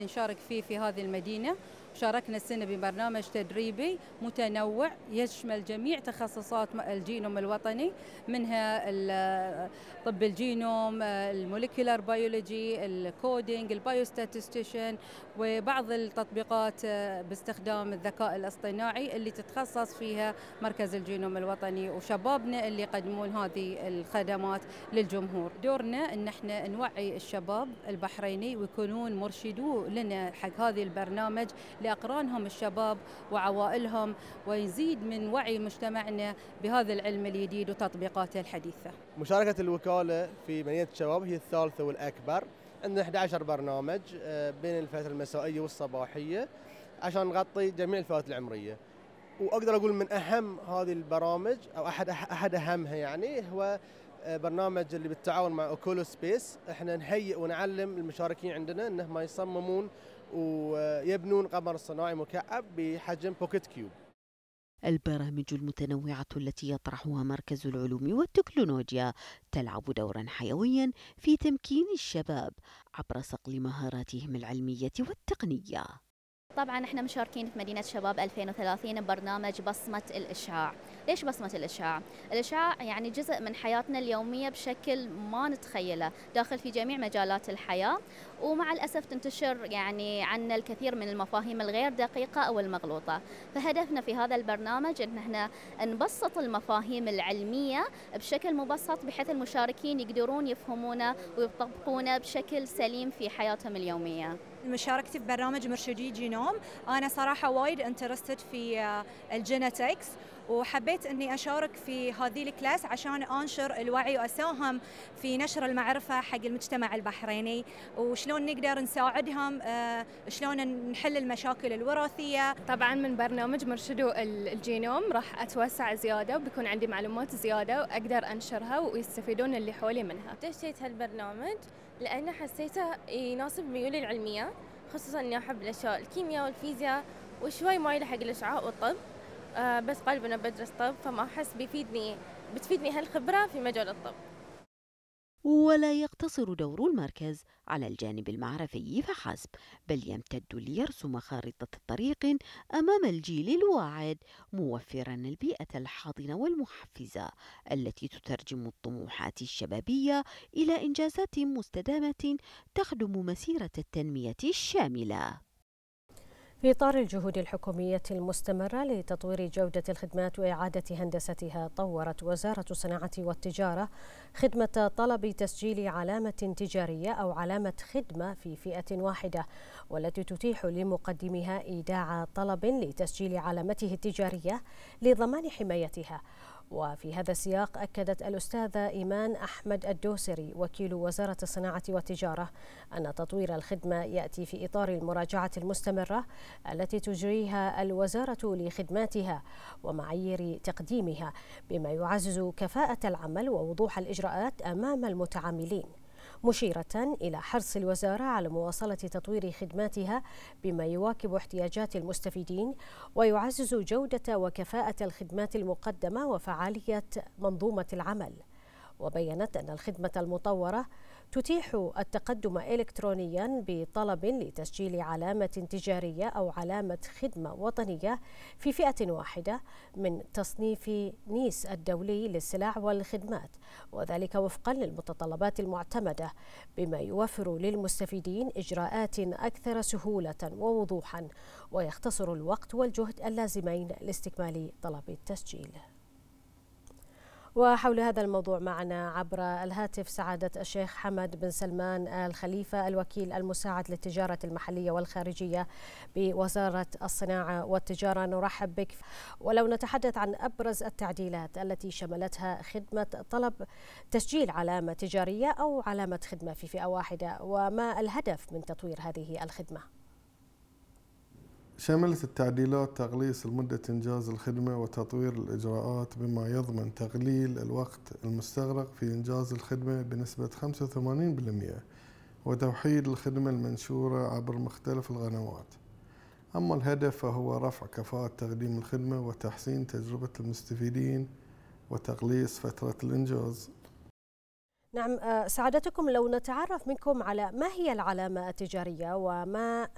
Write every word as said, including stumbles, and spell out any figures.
نشارك فيه في هذه المدينة. شاركنا السنة ببرنامج تدريبي متنوع يشمل جميع تخصصات الجينوم الوطني، منها طب الجينوم، الموليكولار بيولوجي، الكودينج، البايوستاتستيشن، وبعض التطبيقات باستخدام الذكاء الاصطناعي اللي تتخصص فيها مركز الجينوم الوطني وشبابنا اللي يقدمون هذه الخدمات للجمهور. دورنا ان احنا نوعي الشباب البحريني ويكونون مرشدو لنا حق هذه البرنامج لأقرانهم الشباب وعوائلهم، ويزيد من وعي مجتمعنا بهذا العلم الجديد وتطبيقاته الحديثة. مشاركة الوكالة في مدينة الشباب هي الثالثة والأكبر. عندنا أحد عشر برنامج بين الفترة المسائية والصباحية عشان نغطي جميع الفئات العمرية. وأقدر أقول من أهم هذه البرامج أو أحد أحد أهمها يعني هو برنامج اللي بالتعاون مع أوكولو سبيس. احنا نهيئ ونعلم المشاركين عندنا انهم يصممون ويبنون قمر صناعي مكعب بحجم بوكيت كيوب. البرامج المتنوعة التي يطرحها مركز العلوم والتكنولوجيا تلعب دورا حيويا في تمكين الشباب عبر صقل مهاراتهم العلمية والتقنية. طبعا احنا مشاركين في مدينة شباب ألفين وثلاثين ببرنامج بصمة الإشعاع. ليش بصمة الإشعاع؟ الإشعاع يعني جزء من حياتنا اليومية بشكل ما نتخيله، داخل في جميع مجالات الحياة، ومع الأسف تنتشر يعني عنا الكثير من المفاهيم الغير دقيقة أو المغلوطة. فهدفنا في هذا البرنامج ان احنا نبسط المفاهيم العلمية بشكل مبسط بحيث المشاركين يقدرون يفهمونه ويطبقونه بشكل سليم في حياتهم اليومية. مشاركتي في برنامج مرشدي جينوم، أنا صراحة وايد انترستد في الجينيتكس، وحبيت أني أشارك في هذه الكلاس عشان أنشر الوعي وأساهم في نشر المعرفة حق المجتمع البحريني، وشلون نقدر نساعدهم، شلون نحل المشاكل الوراثية. طبعا من برنامج مرشدو الجينوم راح أتوسع زيادة وبيكون عندي معلومات زيادة وأقدر أنشرها ويستفيدون اللي حولي منها. دشيت هالبرنامج لأن حسيته يناسب ميولي العلمية، خصوصا أني أحب الأشياء الكيمياء والفيزياء وشوي مايلة حق الإشعاع والطب. آه بس قلبنا بدرس طب، فما أحس بيفيدني بتفيدني هالخبرة في مجال الطب. ولا يقتصر دور المركز على الجانب المعرفي فحسب، بل يمتد ليرسم خارطة طريق أمام الجيل الواعد، موفرا البيئة الحاضنة والمحفزة التي تترجم الطموحات الشبابية إلى إنجازات مستدامة تخدم مسيرة التنمية الشاملة. في إطار الجهود الحكومية المستمرة لتطوير جودة الخدمات وإعادة هندستها، طورت وزارة الصناعة والتجارة خدمة طلب تسجيل علامة تجارية أو علامة خدمة في فئة واحدة، والتي تتيح لمقدمها إيداع طلب لتسجيل علامته التجارية لضمان حمايتها. وفي هذا السياق أكدت الأستاذة إيمان أحمد الدوسري وكيل وزارة الصناعة والتجارة أن تطوير الخدمة يأتي في إطار المراجعة المستمرة التي تجريها الوزارة لخدماتها ومعايير تقديمها، بما يعزز كفاءة العمل ووضوح الإجراءات أمام المتعاملين، مشيرة إلى حرص الوزارة على مواصلة تطوير خدماتها بما يواكب احتياجات المستفيدين ويعزز جودة وكفاءة الخدمات المقدمة وفعالية منظومة العمل. وبينت أن الخدمة المطورة تتيح التقدم إلكترونيا بطلب لتسجيل علامة تجارية أو علامة خدمة وطنية في فئة واحدة من تصنيف نيس الدولي للسلع والخدمات، وذلك وفقا للمتطلبات المعتمدة، بما يوفر للمستفيدين إجراءات أكثر سهولة ووضوحا ويختصر الوقت والجهد اللازمين لاستكمال طلب التسجيل. وحول هذا الموضوع معنا عبر الهاتف سعادة الشيخ حمد بن سلمان الخليفة، الوكيل المساعد للتجارة المحلية والخارجية بوزارة الصناعة والتجارة. نرحب بك. ولو نتحدث عن أبرز التعديلات التي شملتها خدمة طلب تسجيل علامة تجارية أو علامة خدمة في فئة واحدة، وما الهدف من تطوير هذه الخدمة؟ شملت التعديلات تقليص المدة إنجاز الخدمة وتطوير الإجراءات بما يضمن تقليل الوقت المستغرق في إنجاز الخدمة بنسبة خمسة وثمانين بالمئة وتوحيد الخدمة المنشورة عبر مختلف القنوات. أما الهدف فهو رفع كفاءة تقديم الخدمة وتحسين تجربة المستفيدين وتقليص فترة الإنجاز. نعم، سعادتكم لو نتعرف منكم على ما هي العلامة التجارية وما